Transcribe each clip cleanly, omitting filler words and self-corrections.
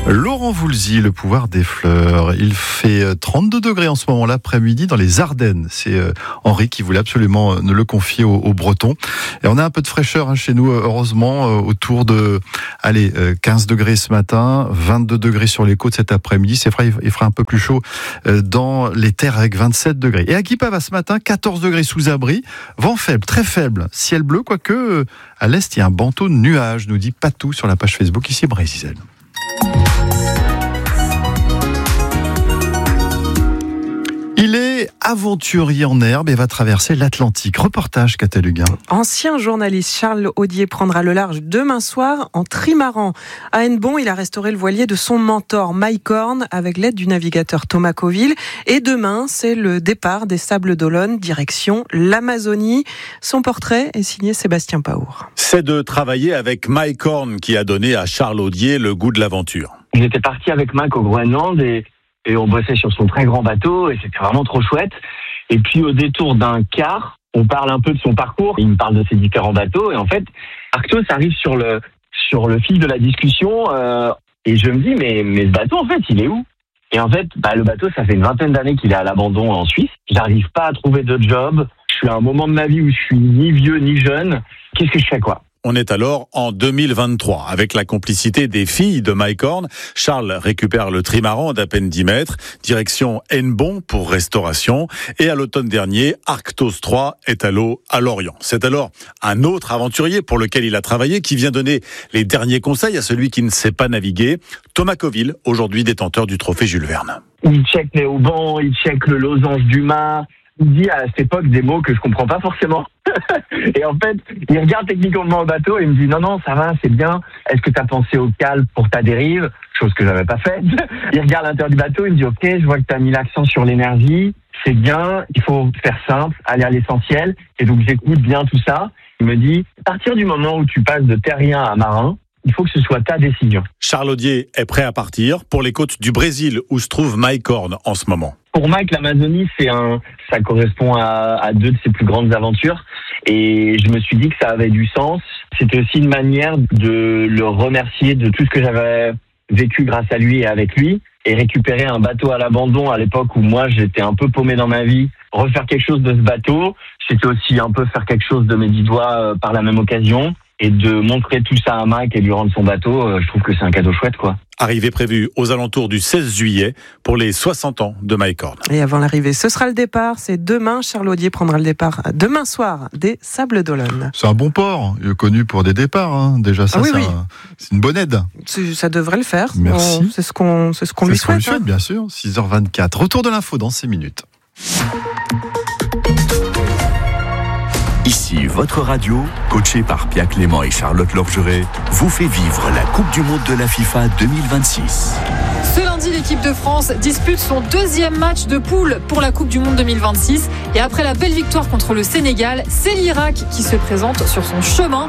Laurent Voulzy, le pouvoir des fleurs. Il fait 32 degrés en ce moment l'après-midi dans les Ardennes. C'est Henri qui voulait absolument nous le confier aux Bretons. Et on a un peu de fraîcheur chez nous, heureusement, autour de 15 degrés ce matin, 22 degrés sur les côtes cet après-midi. C'est vrai, il fera un peu plus chaud dans les terres avec 27 degrés. Et à Guipava ce matin, 14 degrés sous abri, vent faible, très faible, ciel bleu, quoique à l'est il y a un bandeau de nuages, nous dit Patou sur la page Facebook, ici Brésil. Il est aventurier en herbe et va traverser l'Atlantique. Reportage Cataluguin. Ancien journaliste Charles Audier prendra le large demain soir en trimaran. À Hennebont, il a restauré le voilier de son mentor Mike Horn avec l'aide du navigateur Thomas Coville. Et demain, c'est le départ des Sables d'Olonne, direction l'Amazonie. Son portrait est signé Sébastien Paour. C'est de travailler avec Mike Horn qui a donné à Charles Audier le goût de l'aventure. J'étais parti avec Mike au Groenland et on bossait sur son très grand bateau et c'était vraiment trop chouette. Et puis au détour d'un quart, on parle un peu de son parcours. Il me parle de ses différents bateaux et en fait, Arctos arrive sur le fil de la discussion et je me dis mais ce bateau en fait il est où ? Et en fait, le bateau ça fait une vingtaine d'années qu'il est à l'abandon en Suisse. J'arrive pas à trouver de job. Je suis à un moment de ma vie où je suis ni vieux ni jeune. Qu'est-ce que je fais quoi ? On est alors en 2023. Avec la complicité des filles de Mike Horn, Charles récupère le trimaran d'à peine 10 mètres, direction Hennebont pour restauration. Et à l'automne dernier, Arctos 3 est à l'eau à Lorient. C'est alors un autre aventurier pour lequel il a travaillé qui vient donner les derniers conseils à celui qui ne sait pas naviguer. Thomas Coville, aujourd'hui détenteur du trophée Jules Verne. Il check les haubans, il check le losange du mât. Il dit à cette époque des mots que je comprends pas forcément. Et en fait, il regarde techniquement au bateau et il me dit non, ça va, c'est bien. Est-ce que tu as pensé au calme pour ta dérive ? Chose que j'avais pas faite. Il regarde l'intérieur du bateau, il me dit ok, je vois que tu as mis l'accent sur l'énergie. C'est bien, il faut faire simple, aller à l'essentiel. Et donc j'écoute bien tout ça. Il me dit, à partir du moment où tu passes de terrien à marin, il faut que ce soit ta décision. Charles Audier est prêt à partir pour les côtes du Brésil où se trouve Mike Horn en ce moment. Pour Mike, l'Amazonie, ça correspond à deux de ses plus grandes aventures. Et je me suis dit que ça avait du sens. C'était aussi une manière de le remercier de tout ce que j'avais vécu grâce à lui et avec lui. Et récupérer un bateau à l'abandon à l'époque où moi, j'étais un peu paumé dans ma vie. Refaire quelque chose de ce bateau, c'était aussi un peu faire quelque chose de mes 10 doigts par la même occasion. Et de montrer tout ça à Mike et lui rendre son bateau, je trouve que c'est un cadeau chouette, quoi. Arrivée prévue aux alentours du 16 juillet pour les 60 ans de Mike Horn. Et avant l'arrivée, ce sera le départ. C'est demain. Charles Audier prendra le départ demain soir des Sables d'Olonne. C'est un bon port, connu pour des départs. Déjà, ça, oui. C'est une bonne aide. Ça devrait le faire. Merci. C'est ce qu'on lui souhaite. Lui souhaite, bien sûr. 6h24. Retour de l'info dans 6 minutes. Ici, votre radio, coachée par Pia Clément et Charlotte Lorgeret, vous fait vivre la Coupe du Monde de la FIFA 2026. Ce lundi, l'équipe de France dispute son deuxième match de poule pour la Coupe du Monde 2026. Et après la belle victoire contre le Sénégal, c'est l'Irak qui se présente sur son chemin.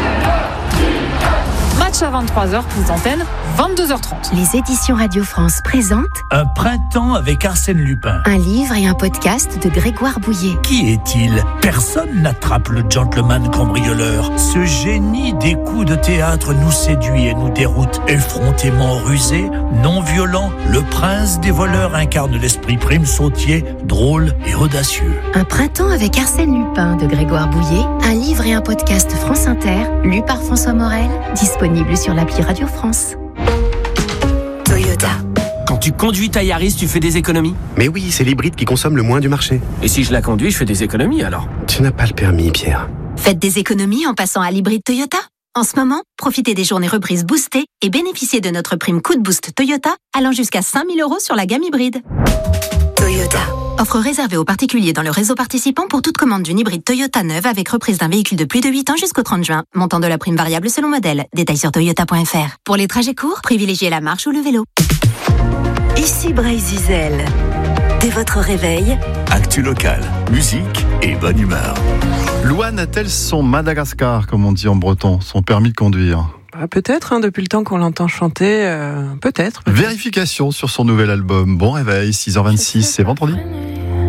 Match à 23h, prise d'antenne, 22h30. Les éditions Radio France présentent Un printemps avec Arsène Lupin. un livre et un podcast de Grégoire Bouillet. Qui est-il ? Personne n'attrape le gentleman cambrioleur. Ce génie des coups de théâtre nous séduit et nous déroute. Effrontément rusé, non violent, le prince des voleurs incarne l'esprit prime sautier, drôle et audacieux. Un printemps avec Arsène Lupin de Grégoire Bouillet, un livre et un podcast France Inter, lu par François Morel, disponible sur l'appli Radio France. Toyota. Quand tu conduis ta Yaris, tu fais des économies ? Mais oui, c'est l'hybride qui consomme le moins du marché. Et si je la conduis, je fais des économies alors ? Tu n'as pas le permis, Pierre. Faites des économies en passant à l'hybride Toyota. En ce moment, profitez des journées reprises boostées et bénéficiez de notre prime Coup de Boost Toyota allant jusqu'à 5 000 € sur la gamme hybride. Toyota. Offre réservée aux particuliers dans le réseau participant pour toute commande d'une hybride Toyota neuve avec reprise d'un véhicule de plus de 8 ans jusqu'au 30 juin. Montant de la prime variable selon modèle. Détails sur toyota.fr. Pour les trajets courts, privilégiez la marche ou le vélo. Ici Bray-Zizel. Dès votre réveil, Actu locale, musique et bonne humeur. Louane a-t-elle son Madagascar, comme on dit en breton, son permis de conduire ? Peut-être, depuis le temps qu'on l'entend chanter, peut-être. Vérification sur son nouvel album. Bon réveil, 6h26, c'est vendredi.